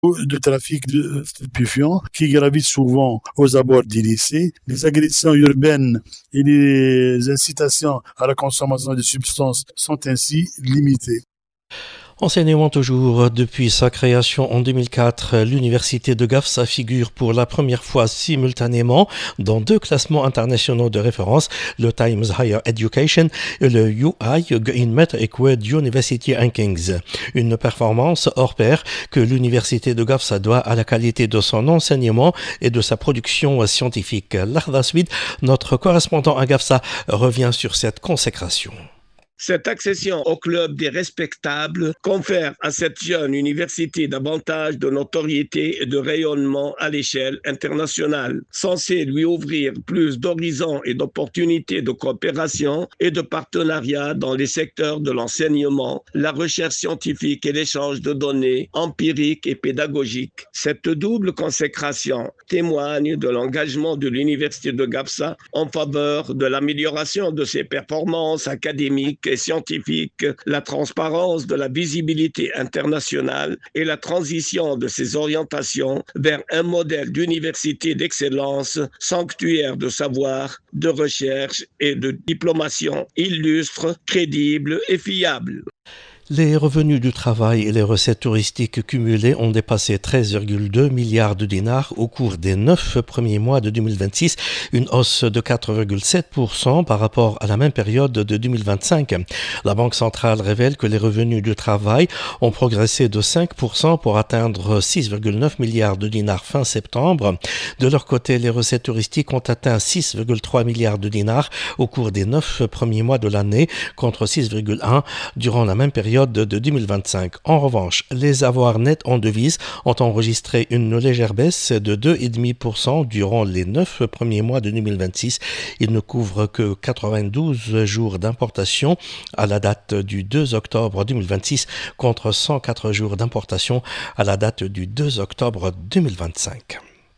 de trafic de stupéfiants qui gravitent souvent aux abords des lycées, les agressions urbaines et les incitations à la consommation de substances sont ainsi limitées. Enseignement toujours. Depuis sa création en 2004, l'université de Gafsa figure pour la première fois simultanément dans 2 classements internationaux de référence, le Times Higher Education et le UI Green Metric World University Rankings. Une performance hors pair que l'université de Gafsa doit à la qualité de son enseignement et de sa production scientifique. Lahda Swid, notre correspondant à Gafsa, revient sur cette consécration. Cette accession au club des respectables confère à cette jeune université davantage de notoriété et de rayonnement à l'échelle internationale, censée lui ouvrir plus d'horizons et d'opportunités de coopération et de partenariat dans les secteurs de l'enseignement, la recherche scientifique et l'échange de données empiriques et pédagogiques. Cette double consécration témoigne de l'engagement de l'université de Gafsa en faveur de l'amélioration de ses performances académiques et scientifiques, la transparence de la visibilité internationale et la transition de ses orientations vers un modèle d'université d'excellence, sanctuaire de savoir, de recherche et de diplomation illustre, crédible et fiable. Les revenus du travail et les recettes touristiques cumulées ont dépassé 13,2 milliards de dinars au cours des 9 premiers mois de 2026, une hausse de 4,7% par rapport à la même période de 2025. La Banque centrale révèle que les revenus du travail ont progressé de 5% pour atteindre 6,9 milliards de dinars fin septembre. De leur côté, les recettes touristiques ont atteint 6,3 milliards de dinars au cours des 9 premiers mois de l'année, contre 6,1 durant la même période de 2025. En revanche, les avoirs nets en devises ont enregistré une légère baisse de 2,5% durant les 9 premiers mois de 2026. Ils ne couvrent que 92 jours d'importation à la date du 2 octobre 2026 contre 104 jours d'importation à la date du 2 octobre 2025.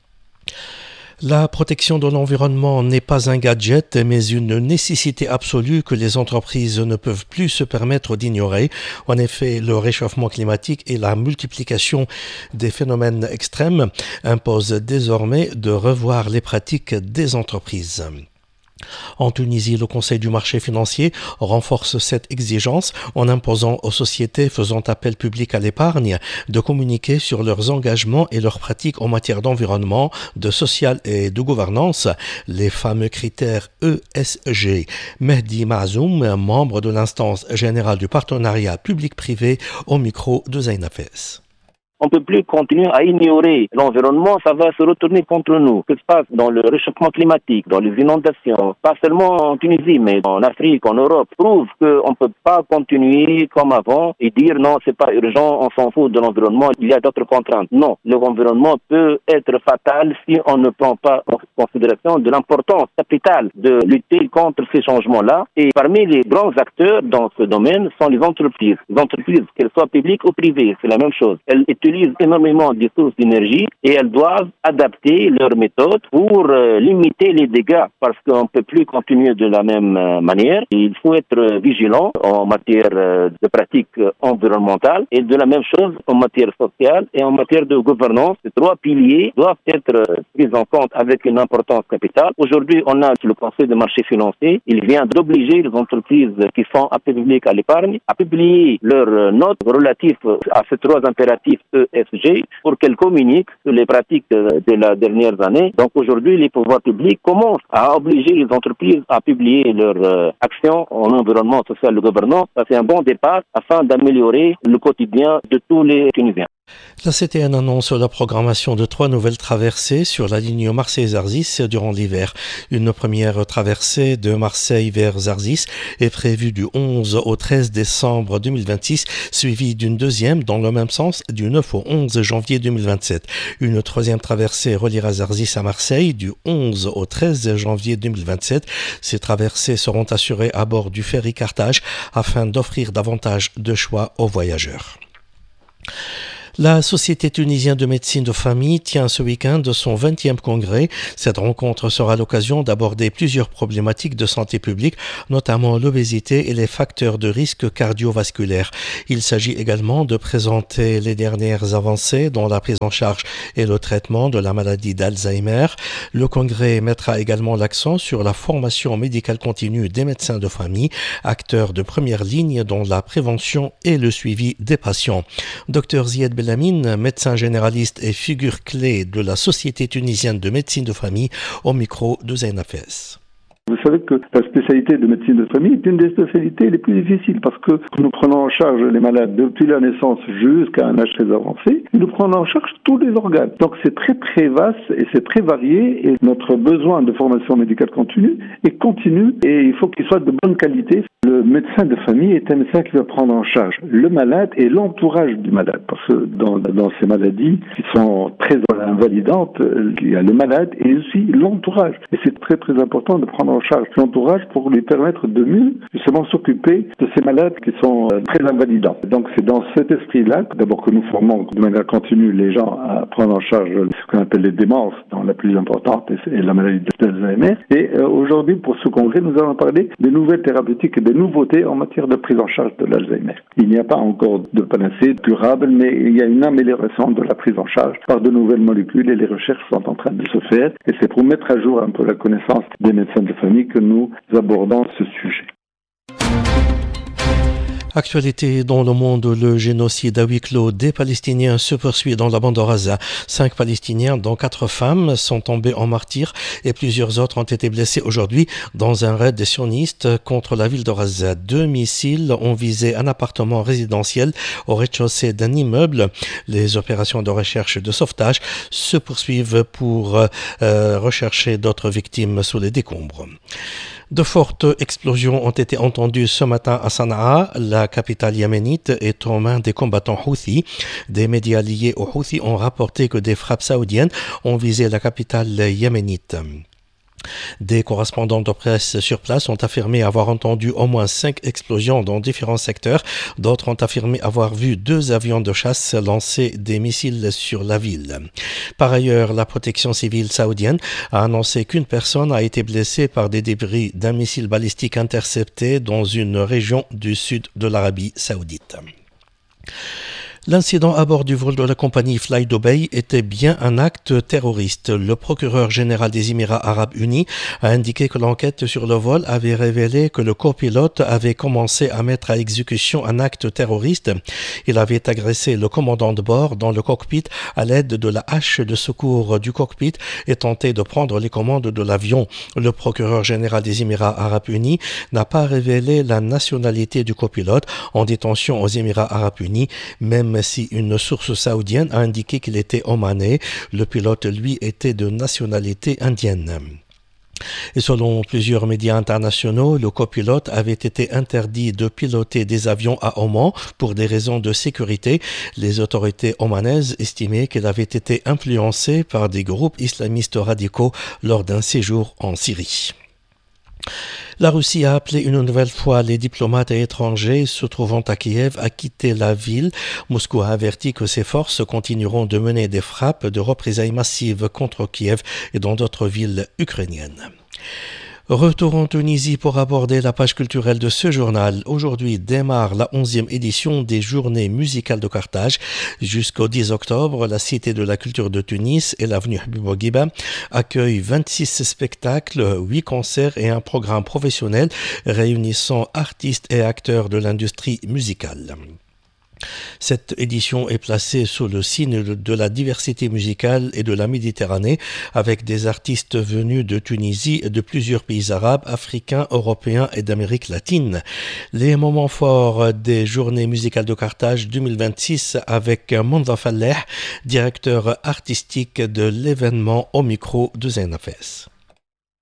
La protection de l'environnement n'est pas un gadget, mais une nécessité absolue que les entreprises ne peuvent plus se permettre d'ignorer. En effet, le réchauffement climatique et la multiplication des phénomènes extrêmes imposent désormais de revoir les pratiques des entreprises. En Tunisie, le Conseil du marché financier renforce cette exigence en imposant aux sociétés faisant appel public à l'épargne de communiquer sur leurs engagements et leurs pratiques en matière d'environnement, de social et de gouvernance, les fameux critères ESG. Mehdi Mazoum, membre de l'instance générale du partenariat public-privé, au micro de Zainafes. On ne peut plus continuer à ignorer l'environnement, ça va se retourner contre nous. Ce qui se passe dans le réchauffement climatique, dans les inondations, pas seulement en Tunisie, mais en Afrique, en Europe, prouve qu'on ne peut pas continuer comme avant et dire non, c'est pas urgent, on s'en fout de l'environnement, il y a d'autres contraintes. Non, l'environnement peut être fatal si on ne prend pas en considération de l'importance capitale de lutter contre ces changements-là. Et parmi les grands acteurs dans ce domaine sont les entreprises. Les entreprises, qu'elles soient publiques ou privées, c'est la même chose. Elles utilisent énormément de sources d'énergie et elles doivent adapter leurs méthodes pour limiter les dégâts parce qu'on ne peut plus continuer de la même manière. Il faut être vigilant en matière de pratiques environnementales et de la même chose en matière sociale et en matière de gouvernance. Ces 3 piliers doivent être pris en compte avec une importance capitale. Aujourd'hui, on a le Conseil des marchés financiers. Il vient d'obliger les entreprises qui font appel public à l'épargne à publier leurs notes relatives à ces 3 impératifs ESG pour qu'elles communiquent sur les pratiques de la dernière année. Donc aujourd'hui, les pouvoirs publics commencent à obliger les entreprises à publier leurs actions en environnement social et gouvernance. Ça, c'est un bon départ afin d'améliorer le quotidien de tous les Tunisiens. La CTN annonce la programmation de 3 nouvelles traversées sur la ligne Marseille-Zarzis durant l'hiver. Une première traversée de Marseille vers Zarzis est prévue du 11 au 13 décembre 2026, suivie d'une deuxième dans le même sens du 9 au 11 janvier 2027. Une troisième traversée reliera Zarzis à Marseille du 11 au 13 janvier 2027. Ces traversées seront assurées à bord du ferry Carthage afin d'offrir davantage de choix aux voyageurs. La Société tunisienne de médecine de famille tient ce week-end son 20e congrès. Cette rencontre sera l'occasion d'aborder plusieurs problématiques de santé publique, notamment l'obésité et les facteurs de risque cardiovasculaire. Il s'agit également de présenter les dernières avancées dans la prise en charge et le traitement de la maladie d'Alzheimer. Le congrès mettra également l'accent sur la formation médicale continue des médecins de famille, acteurs de première ligne dans la prévention et le suivi des patients. Dr Ziad Belamine, médecin généraliste et figure clé de la Société tunisienne de médecine de famille, au micro de Zaina Fès. Vous savez que la spécialité de médecine de famille est une des spécialités les plus difficiles parce que nous prenons en charge les malades depuis la naissance jusqu'à un âge très avancé. Nous prenons en charge tous les organes. Donc c'est très très vaste et c'est très varié et notre besoin de formation médicale continue est continu et il faut qu'il soit de bonne qualité. Le médecin de famille est un médecin qui va prendre en charge le malade et l'entourage du malade parce que dans ces maladies qui sont très invalidantes, il y a le malade et aussi l'entourage. Et c'est très très important de prendre en charge l'entourage pour lui permettre de mieux justement s'occuper de ces malades qui sont très invalidants. Donc c'est dans cet esprit-là d'abord que nous formons de manière continue les gens à prendre en charge ce qu'on appelle les démences, dont la plus importante est la maladie d'Alzheimer. Et aujourd'hui pour ce congrès nous allons parler des nouvelles thérapeutiques et des nouveautés en matière de prise en charge de l'Alzheimer. Il n'y a pas encore de panacée durable, mais il y a une amélioration de la prise en charge par de nouvelles molécules et les recherches sont en train de se faire. Et c'est pour mettre à jour un peu la connaissance des médecins de famille que nous abordons ce sujet. Actualité dans le monde, le génocide à huis clos des Palestiniens se poursuit dans la bande de Gaza. 5 Palestiniens, dont 4 femmes, sont tombés en martyrs et plusieurs autres ont été blessés aujourd'hui dans un raid des sionistes contre la ville de Gaza. 2 missiles ont visé un appartement résidentiel au rez-de-chaussée d'un immeuble. Les opérations de recherche et de sauvetage se poursuivent pour rechercher d'autres victimes sous les décombres. De fortes explosions ont été entendues ce matin à Sanaa. La capitale yéménite est aux mains des combattants Houthis. Des médias liés aux Houthis ont rapporté que des frappes saoudiennes ont visé la capitale yéménite. Des correspondants de presse sur place ont affirmé avoir entendu au moins 5 explosions dans différents secteurs. D'autres ont affirmé avoir vu 2 avions de chasse lancer des missiles sur la ville. Par ailleurs, la protection civile saoudienne a annoncé qu'une personne a été blessée par des débris d'un missile balistique intercepté dans une région du sud de l'Arabie saoudite. L'incident à bord du vol de la compagnie Fly Dubai était bien un acte terroriste. Le procureur général des Émirats arabes unis a indiqué que l'enquête sur le vol avait révélé que le copilote avait commencé à mettre à exécution un acte terroriste. Il avait agressé le commandant de bord dans le cockpit à l'aide de la hache de secours du cockpit et tenté de prendre les commandes de l'avion. Le procureur général des Émirats arabes unis n'a pas révélé la nationalité du copilote en détention aux Émirats arabes unis, même si une source saoudienne a indiqué qu'il était omanais. Le pilote, lui, était de nationalité indienne. Et selon plusieurs médias internationaux, le copilote avait été interdit de piloter des avions à Oman pour des raisons de sécurité. Les autorités omanaises estimaient qu'il avait été influencé par des groupes islamistes radicaux lors d'un séjour en Syrie. La Russie a appelé une nouvelle fois les diplomates étrangers se trouvant à Kiev à quitter la ville. Moscou a averti que ses forces continueront de mener des frappes de représailles massives contre Kiev et dans d'autres villes ukrainiennes. Retour en Tunisie pour aborder la page culturelle de ce journal. Aujourd'hui démarre la 11e édition des Journées musicales de Carthage. Jusqu'au 10 octobre, la Cité de la culture de Tunis et l'avenue Habib Bourguiba accueillent 26 spectacles, 8 concerts et un programme professionnel réunissant artistes et acteurs de l'industrie musicale. Cette édition est placée sous le signe de la diversité musicale et de la Méditerranée, avec des artistes venus de Tunisie et de plusieurs pays arabes, africains, européens et d'Amérique latine. Les moments forts des Journées musicales de Carthage 2026 avec Monza Falleh, directeur artistique de l'événement, au micro de Zaina Fès.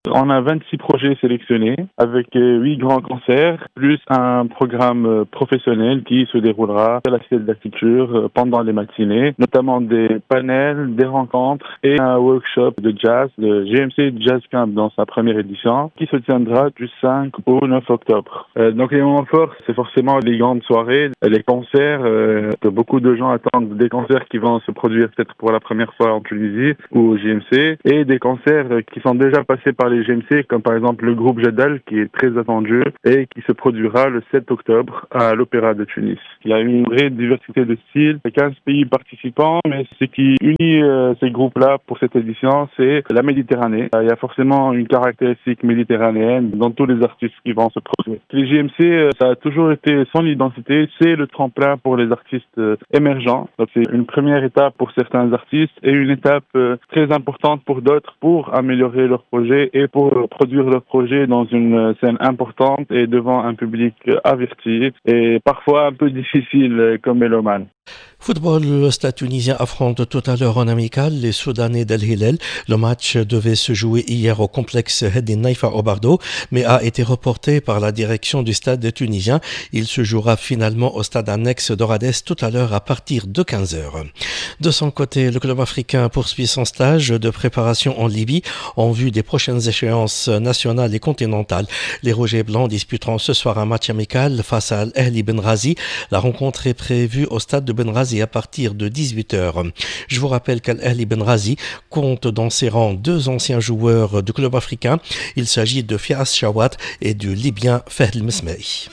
On a 26 projets sélectionnés avec 8 grands concerts, plus un programme professionnel qui se déroulera à la Cité de la Culture pendant les matinées, notamment des panels, des rencontres et un workshop de jazz, le GMC Jazz Camp dans sa première édition, qui se tiendra du 5 au 9 octobre. Donc les moments forts, c'est forcément les grandes soirées, les concerts, que beaucoup de gens attendent, des concerts qui vont se produire peut-être pour la première fois en Tunisie ou au GMC, et des concerts qui sont déjà passés par les GMC, comme par exemple le groupe Jadal, qui est très attendu et qui se produira le 7 octobre à l'Opéra de Tunis. Il y a une vraie diversité de styles, 15 pays participants, mais ce qui unit ces groupes-là pour cette édition, c'est la Méditerranée. Il y a forcément une caractéristique méditerranéenne dans tous les artistes qui vont se produire. Les GMC, ça a toujours été son identité, c'est le tremplin pour les artistes émergents. Donc c'est une première étape pour certains artistes et une étape très importante pour d'autres pour améliorer leur projet et pour produire leur projet dans une scène importante et devant un public averti et parfois un peu difficile comme mélomane. Football, le Stade tunisien affronte tout à l'heure en amical les Soudanais d'El Hilal. Le match devait se jouer hier au complexe Hedin Naïfa au Bardo, mais a été reporté par la direction du Stade tunisien. Il se jouera finalement au stade annexe d'Oradès tout à l'heure à partir de 15h. De son côté, le club africain poursuit son stage de préparation en Libye en vue des prochaines échéances nationales et continentales. Les Rouges et Blancs disputeront ce soir un match amical face à Al-Ahli Benghazi. La rencontre est prévue au stade de Benghazi à partir de 18h. Je vous rappelle qu'Al-Ahli Benghazi compte dans ses rangs 2 anciens joueurs du club africain. Il s'agit de Firas Chawat et du Libyen Fahed El-Mesmeri.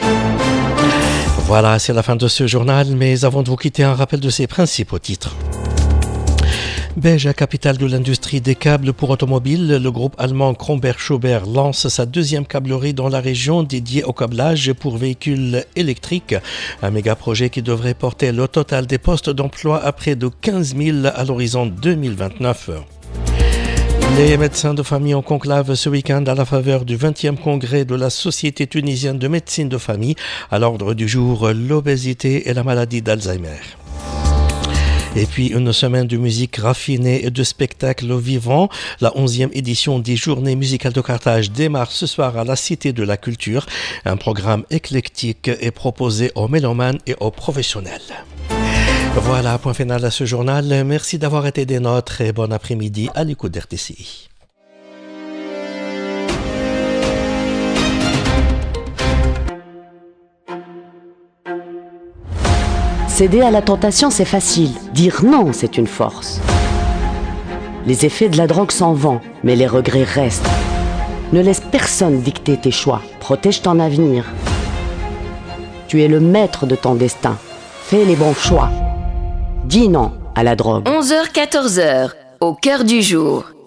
Voilà, c'est la fin de ce journal, mais avant de vous quitter, un rappel de ses principaux titres. Beja, capitale de l'industrie des câbles pour automobiles, le groupe allemand Kronberg-Schubert lance sa 2e câblerie dans la région dédiée au câblage pour véhicules électriques. Un méga projet qui devrait porter le total des postes d'emploi à près de 15 000 à l'horizon 2029. Les médecins de famille en conclave ce week-end à la faveur du 20e congrès de la Société tunisienne de médecine de famille. À l'ordre du jour, l'obésité et la maladie d'Alzheimer. Et puis une semaine de musique raffinée et de spectacles vivants. La 11e édition des Journées musicales de Carthage démarre ce soir à la Cité de la Culture. Un programme éclectique est proposé aux mélomanes et aux professionnels. Voilà, point final à ce journal. Merci d'avoir été des nôtres et bon après-midi à l'écoute d'RTCI. Céder à la tentation, c'est facile. Dire non, c'est une force. Les effets de la drogue s'en vont, mais les regrets restent. Ne laisse personne dicter tes choix. Protège ton avenir. Tu es le maître de ton destin. Fais les bons choix. Dis non à la drogue. 11h-14h, au cœur du jour.